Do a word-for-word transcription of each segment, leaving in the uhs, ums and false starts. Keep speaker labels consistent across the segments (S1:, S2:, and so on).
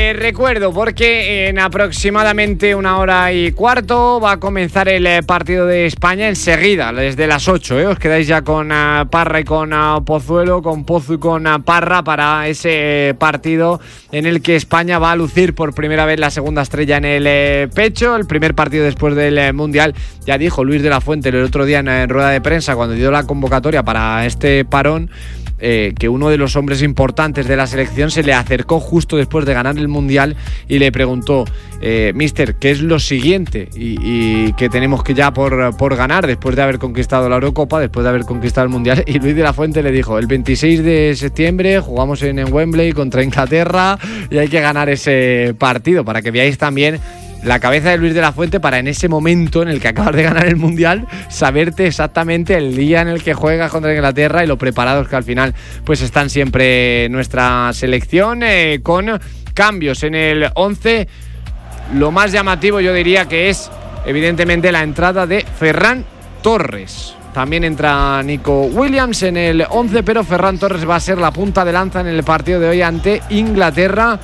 S1: Eh, recuerdo, porque en aproximadamente una hora y cuarto va a comenzar el eh, partido de España enseguida, desde las ocho. ¿eh? Os quedáis ya con uh, Parra y con uh, Pozuelo, con Pozu y con uh, Parra para ese eh, partido en el que España va a lucir por primera vez la segunda estrella en el eh, pecho. El primer partido después del eh, Mundial. Ya dijo Luis de la Fuente el otro día en, en rueda de prensa, cuando dio la convocatoria para este parón, Eh, que uno de los hombres importantes de la selección se le acercó justo después de ganar el Mundial y le preguntó, eh, Mister, ¿qué es lo siguiente? Y, y que tenemos que ya por, por ganar después de haber conquistado la Eurocopa, después de haber conquistado el Mundial. Y Luis de la Fuente le dijo, el veintiséis de septiembre jugamos en, en Wembley contra Inglaterra y hay que ganar ese partido, para que veáis también la cabeza de Luis de la Fuente para en ese momento en el que acabas de ganar el Mundial saberte exactamente el día en el que juegas contra Inglaterra y lo preparados que al final pues están siempre nuestra selección, eh, con cambios en el once. Lo más llamativo yo diría que es evidentemente la entrada de Ferran Torres. También entra Nico Williams en el once, pero Ferran Torres va a ser la punta de lanza en el partido de hoy ante Inglaterra.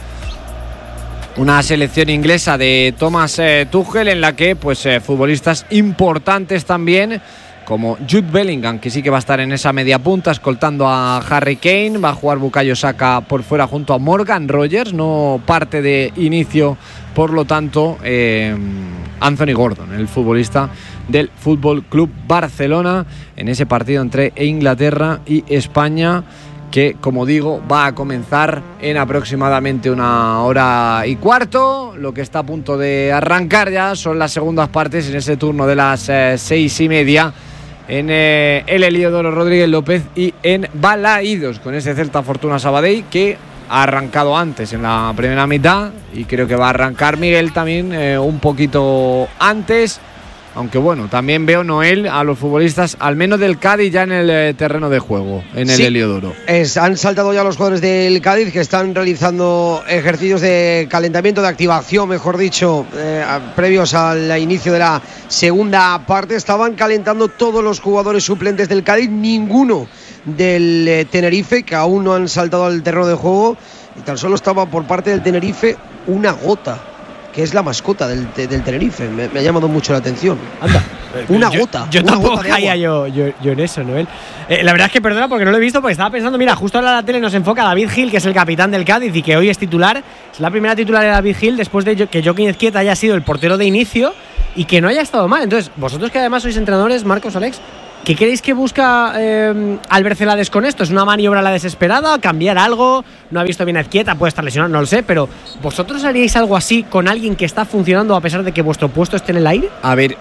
S1: Una selección inglesa de Thomas eh, Tuchel, en la que pues eh, futbolistas importantes también, como Jude Bellingham, que sí que va a estar en esa media punta escoltando a Harry Kane. Va a jugar Bukayo Saka por fuera junto a Morgan Rogers, no parte de inicio, por lo tanto eh, Anthony Gordon, el futbolista del Fútbol Club Barcelona, en ese partido entre Inglaterra y España, que, como digo, va a comenzar en aproximadamente una hora y cuarto. Lo que está a punto de arrancar ya son las segundas partes en ese turno de las eh, seis y media en eh, el Heliodoro Rodríguez López y en Balaídos, con ese Celta Fortuna Sabadell que ha arrancado antes en la primera mitad y creo que va a arrancar Miguel también eh, un poquito antes. Aunque bueno, también veo, Noel, a los futbolistas, al menos del Cádiz, ya en el eh, terreno de juego, en el sí, Heliodoro.
S2: Es, han saltado ya los jugadores del Cádiz, que están realizando ejercicios de calentamiento, de activación, mejor dicho, eh, previos al inicio de la segunda parte. Estaban calentando todos los jugadores suplentes del Cádiz, ninguno del eh, Tenerife, que aún no han saltado al terreno de juego, y tan solo estaba por parte del Tenerife una gota, que es la mascota del, del Tenerife. Me, me ha llamado mucho la atención. Anda, una
S3: yo,
S2: gota.
S3: Yo
S2: una
S3: tampoco
S2: gota
S3: caía yo, yo, yo en eso, Noel. Eh, la verdad es que perdona porque no lo he visto, porque estaba pensando, mira, justo ahora la tele nos enfoca David Gil, que es el capitán del Cádiz y que hoy es titular. Es la primera titular de David Gil después de que Joaquín Ezquieta haya sido el portero de inicio y que no haya estado mal. Entonces, vosotros que además sois entrenadores, Marcos, Alex, ¿qué creéis que busca eh, Albert Celades con esto? ¿Es una maniobra a la desesperada? ¿Cambiar algo? ¿No ha visto bien a Ezquieta? ¿Puede estar lesionado? No lo sé, pero ¿vosotros haríais algo así con alguien que está funcionando a pesar de que vuestro puesto esté en el aire?
S1: A ver,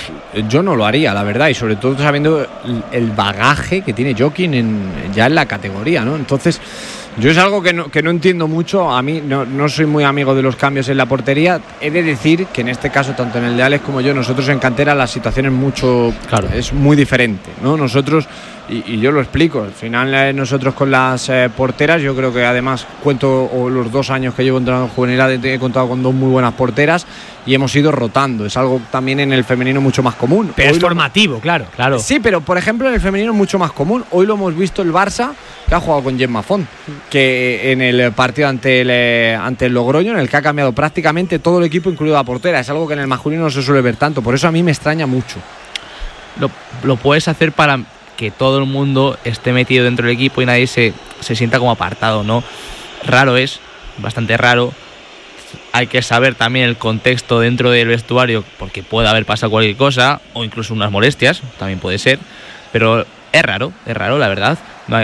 S1: yo no lo haría, la verdad, y sobre todo sabiendo el bagaje que tiene Joaquín en, ya en la categoría, ¿no? Entonces, yo es algo que no, que no entiendo mucho. A mí no, no soy muy amigo de los cambios en la portería. He de decir que en este caso, tanto en el de Alex como yo, nosotros en cantera la situación es mucho, claro, es muy diferente, ¿no? Nosotros, y, y yo lo explico, al final eh, nosotros con las eh, porteras, yo creo que además cuento, o los dos años que llevo entrenando en juvenil, he contado con dos muy buenas porteras y hemos ido rotando. Es algo también en el femenino mucho más común.
S3: Pero
S1: Hoy
S3: es
S1: lo,
S3: formativo, claro, claro.
S1: Sí, pero por ejemplo en el femenino es mucho más común. Hoy lo hemos visto el Barça, que ha jugado con Gemma Font, que en el partido ante el, ante el Logroño, en el que ha cambiado prácticamente todo el equipo, incluido la portera. Es algo que en el masculino no se suele ver tanto, por eso a mí me extraña mucho.
S4: Lo, lo puedes hacer para que todo el mundo esté metido dentro del equipo y nadie se, se sienta como apartado, ¿no? Raro es, bastante raro. Hay que saber también el contexto dentro del vestuario, porque puede haber pasado cualquier cosa, o incluso unas molestias, también puede ser, pero es raro, es raro, la verdad.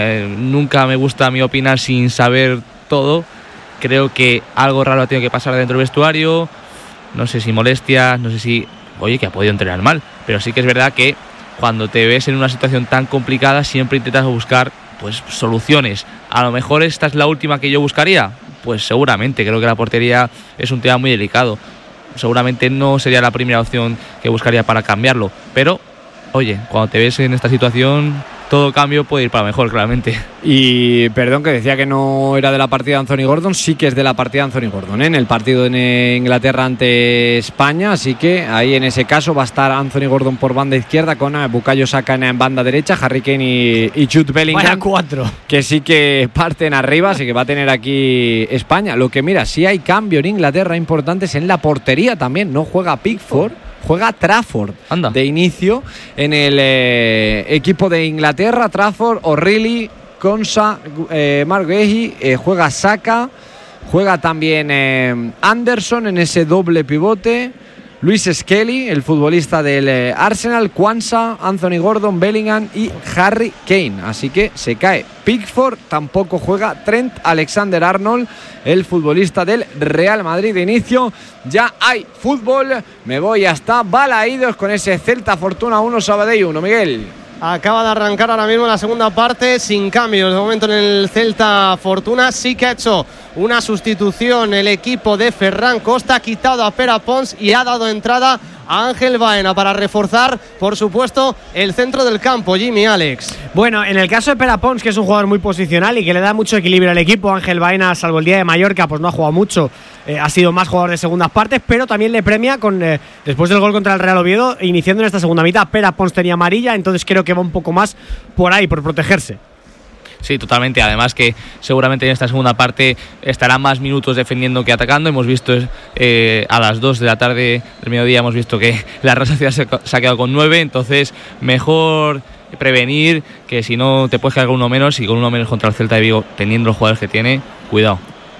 S4: Nunca me gusta a mí opinar sin saber todo. Creo que algo raro ha tenido que pasar dentro del vestuario, no sé si molestias, no sé si, oye, que ha podido entrenar mal, pero sí que es verdad que cuando te ves en una situación tan complicada siempre intentas buscar pues soluciones. A lo mejor esta es la última que yo buscaría, pues seguramente, creo que la portería es un tema muy delicado, seguramente no sería la primera opción que buscaría para cambiarlo, pero oye, cuando te ves en esta situación todo cambio puede ir para mejor, claramente.
S1: Y perdón, que decía que no era de la partida de Anthony Gordon, sí que es de la partida de Anthony Gordon, ¿eh? En el partido de Inglaterra ante España, así que ahí en ese caso va a estar Anthony Gordon por banda izquierda con Bukayo Saka en banda derecha, Harry Kane y, y Jude Bellingham.
S3: Vaya cuatro.
S1: Que sí que parten arriba, así que va a tener aquí España. Lo que mira, sí hay cambio en Inglaterra importantes en la portería también, no juega Pickford. Juega Trafford
S4: Anda.
S1: de inicio en el eh, equipo de Inglaterra. Trafford, O'Reilly, Konsa, eh, Mark Guehi, eh, juega Saka, juega también eh, Anderson en ese doble pivote. Luis Skelly, el futbolista del eh, Arsenal, Kwanza, Anthony Gordon, Bellingham y Harry Kane. Así que se cae Pickford, tampoco juega Trent Alexander-Arnold, el futbolista del Real Madrid de inicio. Ya hay fútbol, me voy hasta Balaídos con ese Celta Fortuna uno, Sabadell uno, Miguel.
S5: Acaba de arrancar ahora mismo la segunda parte sin cambios. De momento en el Celta Fortuna sí que ha hecho una sustitución el equipo de Ferran Costa, ha quitado a Pere Pons y ha dado entrada a Ángel Baena para reforzar, por supuesto, el centro del campo. Jimmy, Alex.
S3: Bueno, en el caso de Pere Pons, que es un jugador muy posicional y que le da mucho equilibrio al equipo, Ángel Baena, salvo el día de Mallorca, pues no ha jugado mucho, eh, ha sido más jugador de segundas partes, pero también le premia con eh, después del gol contra el Real Oviedo, iniciando en esta segunda mitad. Pere Pons tenía amarilla, entonces creo que va un poco más por ahí, por protegerse.
S4: Sí, totalmente. Además que seguramente en esta segunda parte estará más minutos defendiendo que atacando. Hemos visto eh, a las dos de la tarde del mediodía, hemos visto que la Real Sociedad se, se ha quedado con nueve. Entonces mejor prevenir, que si no te puedes quedar con uno menos, y con uno menos contra el Celta de Vigo, teniendo los jugadores que tiene, cuidado.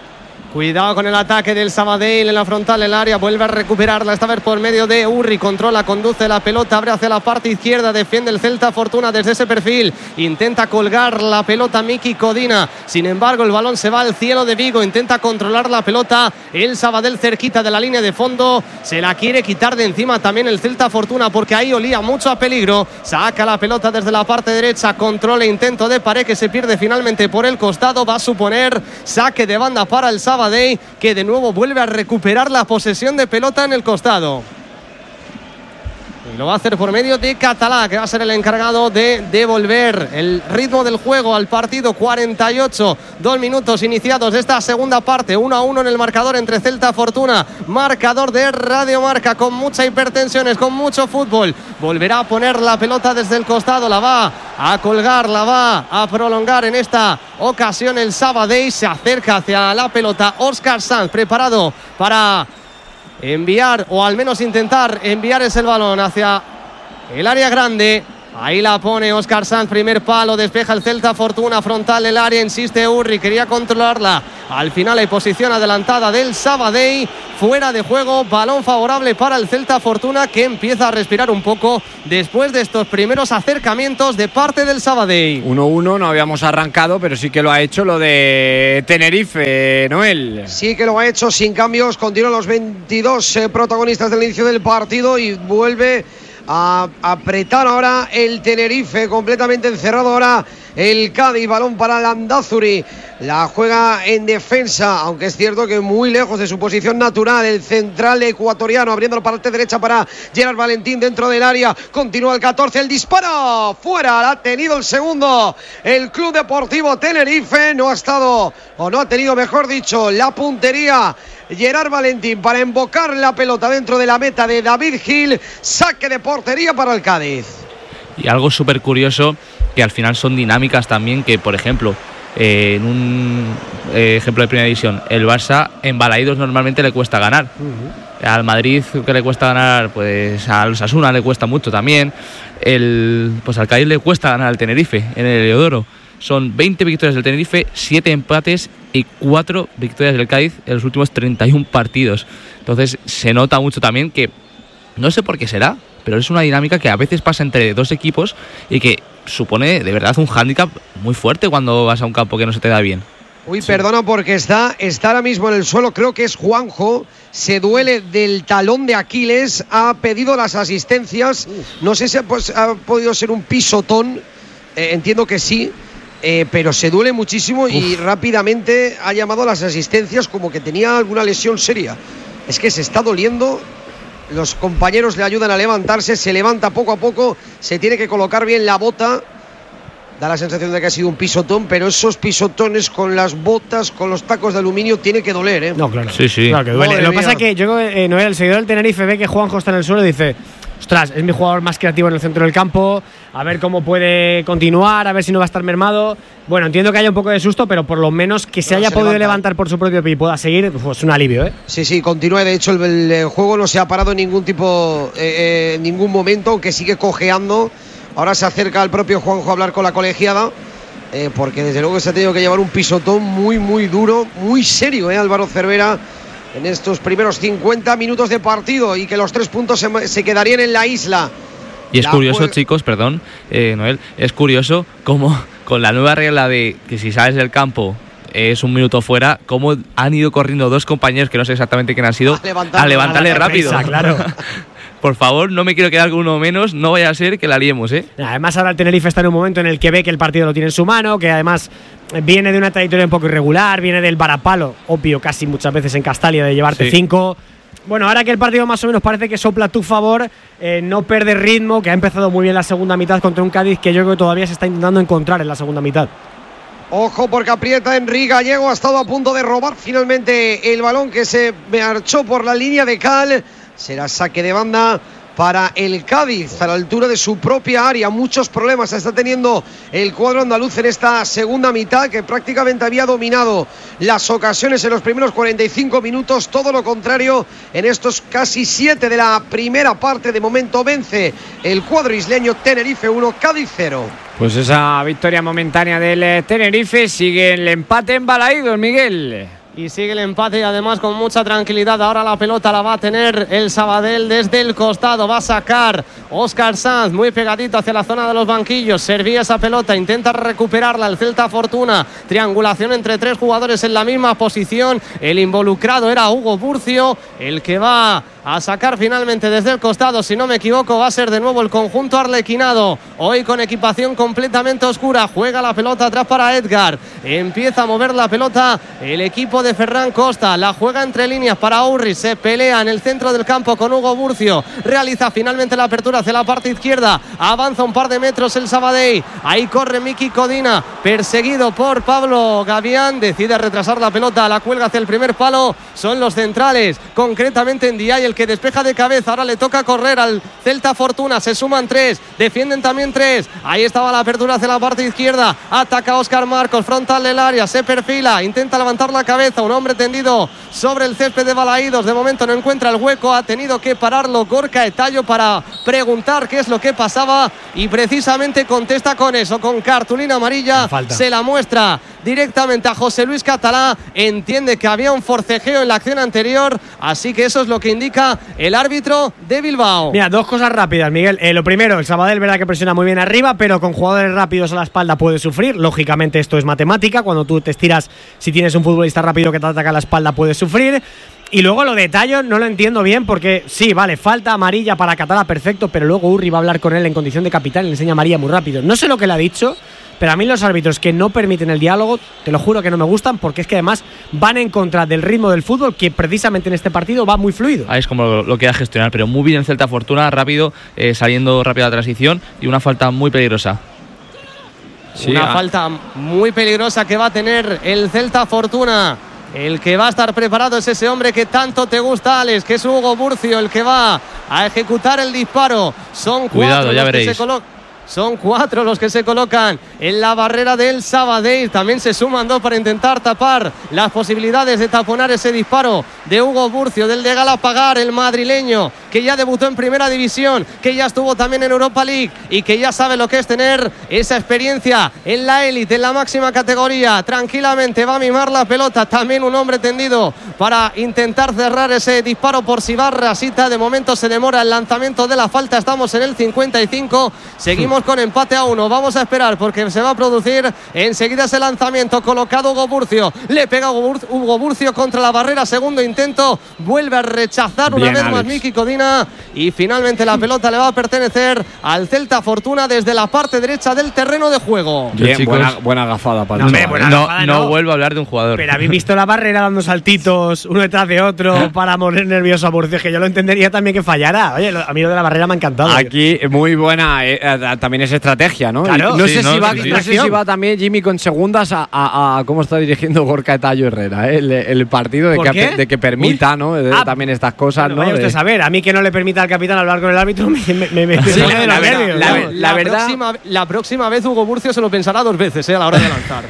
S5: Cuidado con el ataque del Sabadell en la frontal del área. Vuelve a recuperarla, esta vez por medio de Urri. Controla, conduce la pelota, abre hacia la parte izquierda. Defiende el Celta Fortuna desde ese perfil. Intenta colgar la pelota Miki Codina. Sin embargo, el balón se va al cielo de Vigo. Intenta controlar la pelota el Sabadell cerquita de la línea de fondo. Se la quiere quitar de encima también el Celta Fortuna, porque ahí olía mucho a peligro. Saca la pelota desde la parte derecha. Controla, intento de Paredes que se pierde finalmente por el costado. Va a suponer saque de banda para el Sabadell, que de nuevo vuelve a recuperar la posesión de pelota en el costado. Y lo va a hacer por medio de Catalá, que va a ser el encargado de devolver el ritmo del juego al partido. cuarenta y ocho, dos minutos iniciados de esta segunda parte. uno a uno en el marcador entre Celta Fortuna. Marcador de Radio Marca, con mucha hipertensión, con mucho fútbol. Volverá a poner la pelota desde el costado, la va a colgar, la va a prolongar en esta ocasión el Sabadell. Se acerca hacia la pelota Óscar Sanz, preparado para enviar, o al menos intentar enviar ese balón hacia el área grande. Ahí la pone Óscar Sanz, primer palo, despeja el Celta Fortuna, frontal del área, insiste Urri, quería controlarla. Al final hay posición adelantada del Sabadell, fuera de juego, balón favorable para el Celta Fortuna, que empieza a respirar un poco después de estos primeros acercamientos de parte del Sabadell.
S1: uno uno, no habíamos arrancado, pero sí que lo ha hecho lo de Tenerife, Noel.
S2: Sí que lo ha hecho sin cambios, continúan los veintidós eh, protagonistas del inicio del partido y vuelve a apretar ahora el Tenerife, completamente encerrado ahora el Cádiz. Balón para Landázuri, la juega en defensa, aunque es cierto que muy lejos de su posición natural. El central ecuatoriano abriendo la parte derecha para Gerard Valentín dentro del área. Continúa el catorce, el disparo fuera, ha tenido el segundo el Club Deportivo Tenerife. No ha estado, o no ha tenido, mejor dicho, la puntería Gerard Valentín para embocar la pelota dentro de la meta de David Gil. Saque de portería para el Cádiz.
S4: Y algo súper curioso, que al final son dinámicas también, que por ejemplo eh, en un eh, ejemplo de primera división, el Barça en Balaídos normalmente le cuesta ganar. Uh-huh. Al Madrid, que le cuesta ganar, pues al Osasuna le cuesta mucho también. El, pues al Cádiz le cuesta ganar al Tenerife en el Heliodoro. Son veinte victorias del Tenerife, siete empates y cuatro victorias del Cádiz en los últimos treinta y uno partidos. Entonces se nota mucho también que, no sé por qué será, pero es una dinámica que a veces pasa entre dos equipos y que supone de verdad un hándicap muy fuerte cuando vas a un campo que no se te da bien.
S2: Uy, sí. Perdona, porque está, está ahora mismo en el suelo, creo que es Juanjo, se duele del talón de Aquiles, ha pedido las asistencias. Uf. No sé si ha, pues, ha podido ser un pisotón, eh, entiendo que sí. Eh, pero se duele muchísimo. Uf. Y rápidamente ha llamado a las asistencias como que tenía alguna lesión seria. Es que se está doliendo, los compañeros le ayudan a levantarse, se levanta poco a poco, se tiene que colocar bien la bota da la sensación de que ha sido un pisotón, pero esos pisotones con las botas, con los tacos de aluminio, tiene que doler, ¿eh?
S3: No, claro.
S4: Sí, sí.
S3: Claro que duele.
S2: Madre
S3: Lo que
S2: mía.
S3: pasa es que yo creo que eh, Noel, el seguidor del Tenerife, ve que Juanjo está en el suelo y dice: ostras, es mi jugador más creativo en el centro del campo, a ver cómo puede continuar, a ver si no va a estar mermado. Bueno, entiendo que haya un poco de susto, pero por lo menos que se
S2: No,
S3: haya
S2: se
S3: podido
S2: levanta.
S3: levantar por su propio pie y pueda seguir, pues es un alivio, ¿eh?
S2: Sí, sí, continúa. De hecho, el, el juego no se ha parado en ningún tipo, eh, en ningún momento, aunque sigue cojeando. Ahora se acerca al propio Juanjo a hablar con la colegiada, eh, porque desde luego se ha tenido que llevar un pisotón muy, muy duro, muy serio, ¿eh? Álvaro Cervera, en estos primeros cincuenta minutos de partido, y que los tres puntos se, se quedarían en la isla.
S4: Y es
S2: La
S4: curioso,
S2: jue-
S4: chicos, perdón, eh, Noel, es curioso cómo con la nueva regla de que si sales del campo es un minuto fuera, cómo han ido corriendo dos compañeros, que no sé exactamente quién han sido,
S2: A levantarlo,
S4: a levantarle
S3: a la
S4: rápido.
S3: defensa, claro.
S4: Por favor, no me quiero quedar con uno menos, no vaya a ser que la liemos, ¿eh?
S3: Además, ahora el Tenerife está en un momento en el que ve que el partido lo tiene en su mano, que además viene de una trayectoria un poco irregular, viene del varapalo, obvio, casi muchas veces en Castalia, de llevarte
S4: Sí.
S3: cinco. Bueno, ahora que el partido más o menos parece que sopla a tu favor, eh, no perder ritmo, que ha empezado muy bien la segunda mitad contra un Cádiz que yo creo que todavía se está intentando encontrar en la segunda mitad.
S2: Ojo, porque aprieta Enrique Gallego, ha estado a punto de robar finalmente el balón que se marchó por la línea de cal. Será saque de banda para el Cádiz, a la altura de su propia área. Muchos problemas está teniendo el cuadro andaluz en esta segunda mitad, que prácticamente había dominado las ocasiones en los primeros cuarenta y cinco minutos. Todo lo contrario en estos casi siete de la primera parte. De momento vence el cuadro isleño. Tenerife uno, Cádiz cero.
S1: Pues esa victoria momentánea del eh, Tenerife. Sigue el empate en Balaídos, Miguel.
S5: Y sigue el empate, y además con mucha tranquilidad. Ahora la pelota la va a tener el Sabadell desde el costado. Va a sacar Óscar Sanz muy pegadito hacia la zona de los banquillos. Servía esa pelota, intenta recuperarla el Celta Fortuna. Triangulación entre tres jugadores en la misma posición. El involucrado era Hugo Burcio, el que va a sacar finalmente desde el costado. Si no me equivoco, va a ser de nuevo el conjunto arlequinado. Hoy con equipación completamente oscura. Juega la pelota atrás para Edgar. Empieza a mover la pelota el equipo de Ferran Costa. La juega entre líneas para Urri. Se pelea en el centro del campo con Hugo Burcio. Realiza finalmente la apertura hacia la parte izquierda. Avanza un par de metros el Sabadell. Ahí corre Miki Codina, perseguido por Pablo Gavián. Decide retrasar la pelota. La cuelga hacia el primer palo. Son los centrales, concretamente en Ndiaye, el que despeja de cabeza. Ahora le toca correr al Celta Fortuna. Se suman tres, defienden también tres. Ahí estaba la apertura hacia la parte izquierda. Ataca Óscar Marcos, frontal del área. Se perfila, intenta levantar la cabeza. Un hombre tendido sobre el césped de Balaídos. De momento no encuentra el hueco. Ha tenido que pararlo Gorka Etallo para preguntar qué es lo que pasaba, y precisamente contesta con eso, con cartulina amarilla. Se la muestra directamente a José Luis Catalá. Entiende que había un forcejeo en la acción anterior, así que eso es lo que indica el árbitro de Bilbao.
S3: Mira, dos cosas rápidas, Miguel. Eh, lo primero, el Sabadell, verdad que presiona muy bien arriba, pero con jugadores rápidos a la espalda puede sufrir. Lógicamente esto es matemática. Cuando tú te estiras, si tienes un futbolista rápido que te ataca a la espalda, puedes sufrir. Y luego lo de Tallo no lo entiendo bien, porque sí, vale, falta amarilla para Catalá, perfecto, pero luego Urri va a hablar con él en condición de capitán y le enseña amarilla muy rápido. No sé lo que le ha dicho, pero a mí los árbitros que no permiten el diálogo, te lo juro que no me gustan, porque es que además van en contra del ritmo del fútbol, que precisamente en este partido va muy fluido.
S4: Ahí es como lo, lo queda gestionar, pero muy bien el Celta Fortuna, rápido, eh, saliendo rápido a la transición, y una falta muy peligrosa.
S5: Sí, una ah. falta muy peligrosa que va a tener el Celta Fortuna. El que va a estar preparado es ese hombre que tanto te gusta, Alex, que es Hugo Burcio, el que va a ejecutar el disparo. Son cuatro.
S4: Cuidado, ya
S5: los
S4: veréis.
S5: que se colocan. Son cuatro los que se colocan en la barrera del Sabadell. También se suman dos para intentar tapar las posibilidades de taponar ese disparo de Hugo Burcio, del de Galapagar, el madrileño, que ya debutó en Primera División, que ya estuvo también en Europa League y que ya sabe lo que es tener esa experiencia en la élite, en la máxima categoría. Tranquilamente va a mimar la pelota. También un hombre tendido para intentar cerrar ese disparo por si va Rasita. De momento se demora el lanzamiento de la falta. Estamos en el cincuenta y cinco. Seguimos con empate a uno. Vamos a esperar porque se va a producir enseguida ese lanzamiento. Colocado Hugo Burcio. Le pega Hugo Burcio contra la barrera. Segundo intento. Vuelve a rechazar una
S1: Bien,
S5: vez
S1: Alex.
S5: más Miki Codina. Y finalmente la pelota le va a pertenecer al Celta Fortuna desde la parte derecha del terreno de juego.
S1: Bien,
S4: chicos,
S1: buena, buena gafada para
S3: No,
S1: el
S3: hombre,
S1: chaval.
S3: buena
S4: No,
S3: gafada,
S4: no
S3: no.
S4: vuelvo a hablar de un jugador.
S3: Pero habéis visto la barrera dando saltitos uno detrás de otro para morir nervioso a Burcio, que yo lo entendería también que fallara. Oye, lo- a mí lo de la barrera me ha encantado.
S1: Aquí muy buena, eh, también es estrategia, ¿no?
S3: Claro,
S1: no,
S4: sí,
S1: sé
S4: no,
S1: si va,
S4: sí, sí.
S1: no sé si va también Jimmy con segundas a, a, a cómo está dirigiendo Gorka Tallo Herrera, ¿eh? el, el partido de
S3: ¿Por
S1: que,
S3: qué?
S1: de que permita,
S3: Uy.
S1: ¿no? De,
S3: Ah,
S1: también estas cosas,
S3: Bueno,
S1: ¿no?
S3: vaya usted
S1: De-
S3: a saber, a mí que no le permita al capitán hablar con el árbitro me, me, me, me
S1: Sí,
S3: pone de
S1: la
S3: los
S1: verdad,
S3: nervios,
S1: la
S3: ¿no?
S1: ver- la verdad-
S5: próxima, la próxima vez Hugo Murcia se lo pensará dos veces eh, a la hora de lanzar.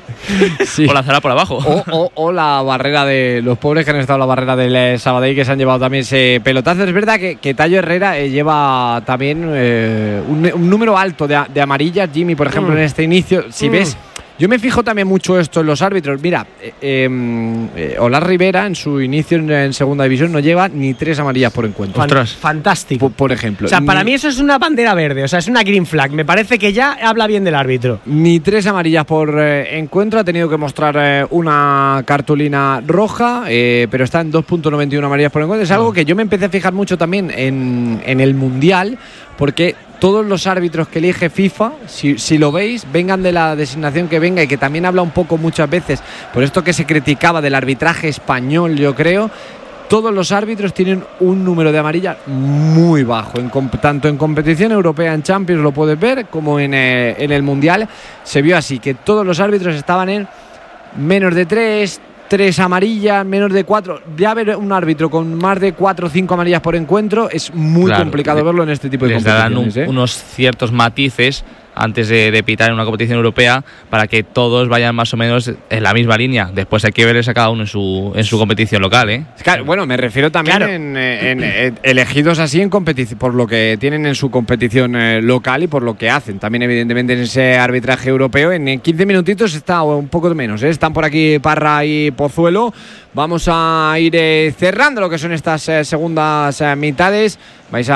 S1: Sí.
S4: O lanzará por abajo.
S1: O, o, o la barrera de los pobres que han estado en la barrera del eh, Sabadell, que se han llevado también ese pelotazo. Es verdad que, que Tallo Herrera eh, lleva también eh, un, un número alto de, de amarillas. Jimmy, por ejemplo,
S3: Mm.
S1: en este inicio, si
S3: Mm.
S1: ves, yo me fijo también mucho esto en los árbitros. Mira, eh, eh, eh, Olar Rivera en su inicio en, en segunda división no lleva ni tres amarillas por encuentro.
S3: Fan-
S4: Ostras.
S3: Fantástico.
S1: Por, por ejemplo.
S3: O sea, para
S1: Ni-
S3: mí eso es una bandera verde, o sea, es una green flag. Me parece que ya habla bien del árbitro.
S1: Ni tres amarillas por eh, encuentro, ha tenido que mostrar eh, una cartulina roja, eh, pero está en dos punto noventa y uno amarillas por encuentro. Es algo que yo me empecé a fijar mucho también en, en el Mundial, porque todos los árbitros que elige FIFA, si, si lo veis, vengan de la designación que venga, y que también habla un poco muchas veces por esto que se criticaba del arbitraje español, yo creo. Todos los árbitros tienen un número de amarillas muy bajo, en comp- tanto en competición europea, en Champions lo puedes ver, como en, eh, en el Mundial se vio así, que todos los árbitros estaban en menos de tres, tres amarillas, menos de cuatro. Ya ver un árbitro con más de cuatro o cinco amarillas por encuentro es muy
S4: Claro,
S1: complicado
S4: le-
S1: verlo en este tipo de
S4: Les darán un-
S1: competiciones. ¿eh?
S4: unos ciertos matices antes de, de pitar en una competición europea para que todos vayan más o menos en la misma línea. Después hay que verles a cada uno en su, en su competición local, ¿eh?
S1: Claro, bueno, me refiero también
S3: Claro.
S1: en, eh, en, eh, elegidos así en competición, por lo que tienen en su competición eh, local y por lo que hacen. También, evidentemente, en ese arbitraje europeo. En eh, quince minutitos está o un poco menos, ¿eh? Están por aquí Parra y Pozuelo. Vamos a ir eh, cerrando lo que son estas eh, segundas eh, mitades. Vais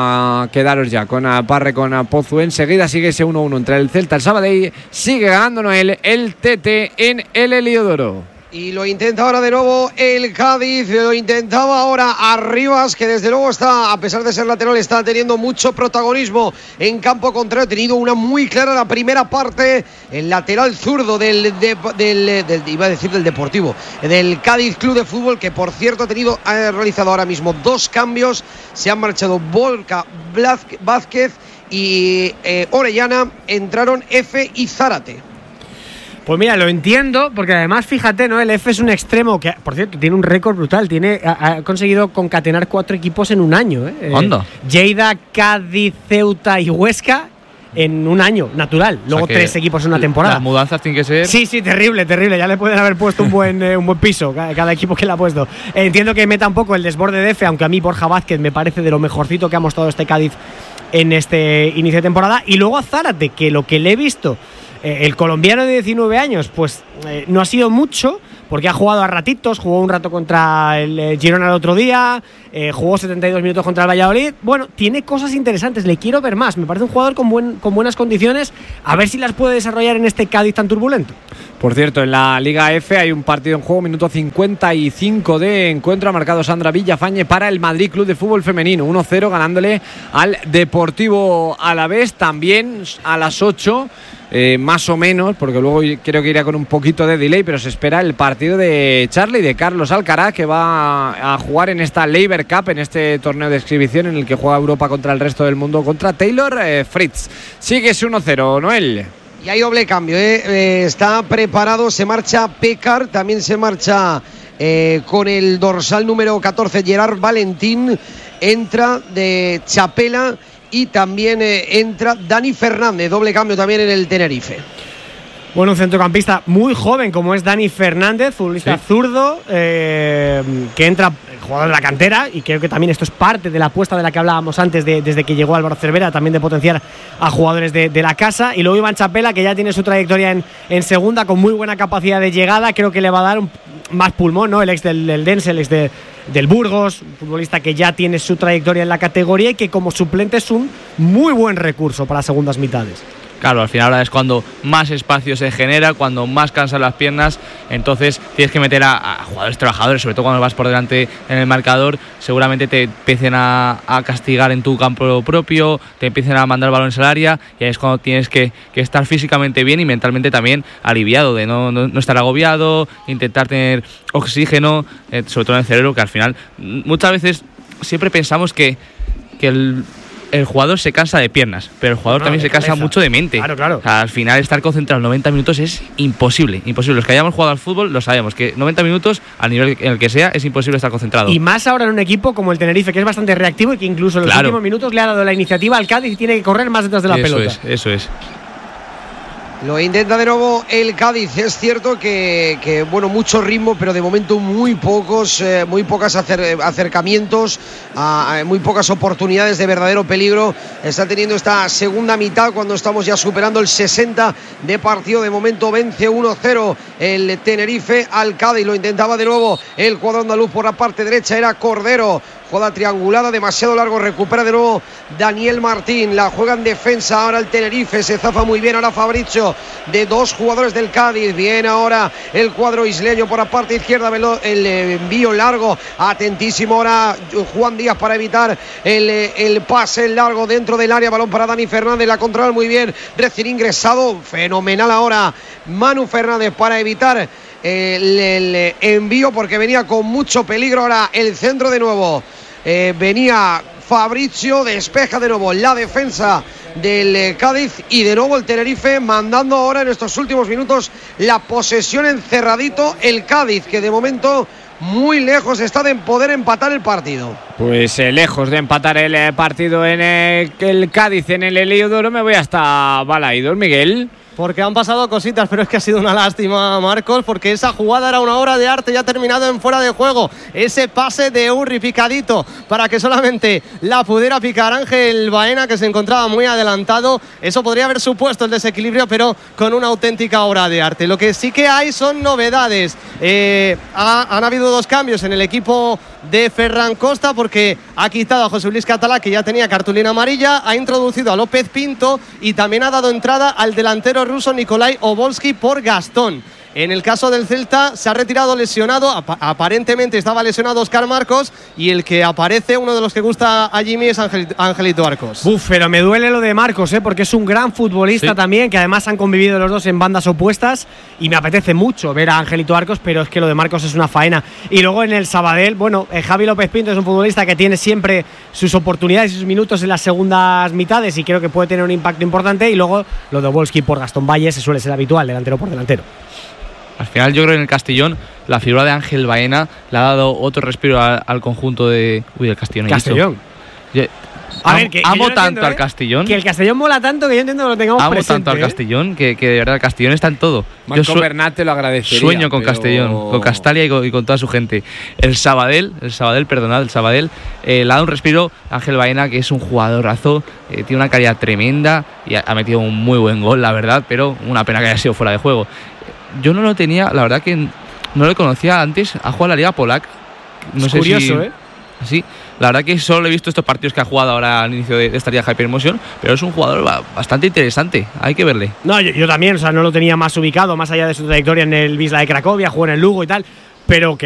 S1: a quedaros ya con uh, Parra y con uh, Pozu. Enseguida sigue ese uno uno entre el Celta y el Sabadell. Sigue ganando Noel el T T en el Heliodoro.
S2: Y lo intenta ahora de nuevo el Cádiz, lo intentaba ahora Arribas, que desde luego está, a pesar de ser lateral, está teniendo mucho protagonismo en campo contrario. Ha tenido una muy clara la primera parte, el lateral zurdo del, de, del, del iba a decir del Deportivo, del Cádiz Club de Fútbol, que por cierto ha tenido, ha realizado ahora mismo dos cambios. Se han marchado Volca Vázquez y eh, Orellana, entraron F y Zárate.
S3: Pues mira, lo entiendo, porque además, fíjate, ¿no? El F es un extremo que, por cierto, tiene un récord brutal. Tiene, ha, ha conseguido concatenar cuatro equipos en un año, ¿eh?
S4: ¿Onda?
S3: Eh, Lleida, Cádiz, Ceuta y Huesca en un año, natural. Luego
S4: O sea que
S3: tres equipos en una temporada.
S4: Las mudanzas tienen que ser.
S3: Sí, sí, terrible, terrible. Ya le pueden haber puesto un buen, eh, un buen piso cada, cada equipo que le ha puesto. Eh, entiendo que meta un poco el desborde de F, aunque a mí Borja Vázquez me parece de lo mejorcito que ha mostrado este Cádiz en este inicio de temporada. Y luego a Zárate, que lo que le he visto, eh, el colombiano de diecinueve años, pues eh, no ha sido mucho, porque ha jugado a ratitos, jugó un rato contra el eh, Girona el otro día, eh, jugó setenta y dos minutos contra el Valladolid. Bueno, tiene cosas interesantes, le quiero ver más. Me parece un jugador con, buen, con buenas condiciones, a ver si las puede desarrollar en este Cádiz tan turbulento.
S1: Por cierto, en la Liga F hay un partido en juego, minuto cincuenta y cinco de encuentro. Ha marcado Sandra Villafañe para el Madrid Club de Fútbol Femenino, uno cero ganándole al Deportivo Alavés. También a las ocho, eh, más o menos, porque luego creo que irá con un poquito de delay, pero se espera el partido de Charlie, de Carlos Alcaraz, que va a jugar en esta Labour Cup, en este torneo de exhibición en el que juega Europa contra el resto del mundo, contra Taylor eh, Fritz. Sigue ese uno cero, Noel.
S2: Y hay doble cambio, ¿eh? Eh, está preparado, se marcha Pécar, también se marcha eh, con el dorsal número catorce Gerard Valentín, entra de Chapela y también eh, entra Dani Fernández, doble cambio también en el Tenerife.
S3: Bueno, un centrocampista muy joven como es Dani Fernández, futbolista
S1: Sí.
S3: zurdo, eh, que entra, jugador de la cantera, y creo que también esto es parte de la apuesta de la que hablábamos antes, de, desde que llegó Álvaro Cervera, también de potenciar a jugadores de, de la casa. Y luego Iván Chapela, que ya tiene su trayectoria en, en segunda, con muy buena capacidad de llegada, creo que le va a dar un, más pulmón, ¿no? El ex del, del Dense, el ex de, del Burgos, un futbolista que ya tiene su trayectoria en la categoría y que como suplente es un muy buen recurso para segundas mitades.
S4: Claro, al final ahora es cuando más espacio se genera, cuando más cansan las piernas, entonces tienes que meter a, a jugadores trabajadores, sobre todo cuando vas por delante en el marcador, seguramente te empiecen a, a castigar en tu campo propio, te empiecen a mandar balones al área, y ahí es cuando tienes que, que estar físicamente bien y mentalmente también aliviado, de no, no, no estar agobiado, intentar tener oxígeno, eh, sobre todo en el cerebro, que al final muchas veces siempre pensamos que, que el el jugador se cansa de piernas, pero el jugador
S3: No,
S4: también
S3: de
S4: se cansa
S3: cabeza.
S4: mucho de mente.
S3: Claro, claro.
S4: O sea, al final estar concentrado noventa minutos es imposible, imposible. Los que hayamos jugado al fútbol lo sabemos, que noventa minutos, al nivel en el que sea, es imposible estar concentrado.
S3: Y más ahora en un equipo como el Tenerife, que es bastante reactivo y que incluso en los
S4: Claro.
S3: últimos minutos le ha dado la iniciativa al Cádiz y tiene que correr más detrás de la
S4: eso
S3: pelota.
S4: es, eso es.
S2: Lo intenta de nuevo el Cádiz. Es cierto que, que bueno, mucho ritmo, pero de momento muy pocos, eh, muy pocos acer, acercamientos, a, a muy pocas oportunidades de verdadero peligro. Está teniendo esta segunda mitad cuando estamos ya superando el sesenta de partido. De momento vence uno cero el Tenerife al Cádiz. Lo intentaba de nuevo el cuadro andaluz por la parte derecha. Era Cordero. Jugada triangulada, demasiado largo, recupera de nuevo Daniel Martín, la juega en defensa ahora el Tenerife, se zafa muy bien ahora Fabricio de dos jugadores del Cádiz, bien ahora el cuadro isleño por la parte izquierda, el envío largo, atentísimo ahora Juan Díaz para evitar el, el pase largo dentro del área, balón para Dani Fernández, la controla muy bien, recién ingresado, fenomenal ahora Manu Fernández para evitar el, el envío porque venía con mucho peligro ahora el centro de nuevo. Eh, venía Fabricio, despeja de nuevo la defensa del eh, Cádiz y de nuevo el Tenerife mandando ahora en estos últimos minutos la posesión encerradito el Cádiz, que de momento muy lejos está de poder empatar el partido.
S1: Pues eh, lejos de empatar el eh, partido en eh, el Cádiz en el Heliodoro, me voy hasta Balaidos, Miguel.
S5: Porque han pasado cositas, pero es que ha sido una lástima, Marcos, porque esa jugada era una obra de arte y ha terminado en fuera de juego. Ese pase de Urri picadito para que solamente la pudiera picar Ángel Baena, que se encontraba muy adelantado. Eso podría haber supuesto el desequilibrio, pero con una auténtica obra de arte. Lo que sí que hay son novedades. Eh, ha, han habido dos cambios en el equipo de Ferran Costa, porque ha quitado a José Luis Catalá, que ya tenía cartulina amarilla, ha introducido a López Pinto y también ha dado entrada al delantero ruso Nikolai Obolski por Gastón. En el caso del Celta se ha retirado lesionado, ap- aparentemente estaba lesionado Óscar Marcos, y el que aparece, uno de los que gusta a Jimmy, es Angel- Angelito Arcos.
S3: Uf, pero me duele lo de Marcos, ¿eh? Porque es un gran futbolista
S4: Sí.
S3: también, que además han convivido los dos en bandas opuestas y me apetece mucho ver a Angelito Arcos, pero es que lo de Marcos es una faena. Y luego en el Sabadell, bueno, eh, Javi López Pinto es un futbolista que tiene siempre sus oportunidades y sus minutos en las segundas mitades y creo que puede tener un impacto importante, y luego lo de Obolski por Gastón Valle se suele ser habitual, delantero por delantero.
S4: Al final yo creo que en el Castellón la figura de Ángel Baena le ha dado otro respiro al, al conjunto de... Uy, del Castellón. he dicho.
S3: Castellón.
S4: Yo-
S3: A
S4: am-
S3: ver, que- que
S4: amo
S3: yo no
S4: tanto
S3: entiendo,
S4: al
S3: ¿eh?
S4: Castellón.
S3: Que el Castellón mola tanto que yo entiendo que lo tengamos
S4: Amo
S3: presente.
S4: tanto al
S3: ¿eh?
S4: Castellón que, que de verdad el Castellón está en todo.
S1: Marco
S4: Yo sue-
S1: Bernat te lo agradecería.
S4: sueño con
S1: pero-
S4: Castellón, con Castalia y con, y con toda su gente. El Sabadell, el Sabadell, perdonad, el Sabadell eh, le ha dado un respiro a Ángel Baena, que es un jugadorazo, eh, tiene una calidad tremenda y ha, ha metido un muy buen gol, la verdad, pero una pena que haya sido fuera de juego. Yo no lo tenía, la verdad que no lo conocía antes, ha jugado la Liga Polac. No
S3: Es
S4: sé
S3: curioso,
S4: si,
S3: ¿eh?
S4: Sí, la verdad que solo he visto estos partidos que ha jugado ahora al inicio de, de esta Liga Hypermotion, pero es un jugador ba- bastante interesante, hay que verle.
S3: No, yo, yo también, o sea, no lo tenía más ubicado, más allá de su trayectoria en el Wisla de Cracovia, jugó en el Lugo y tal, pero que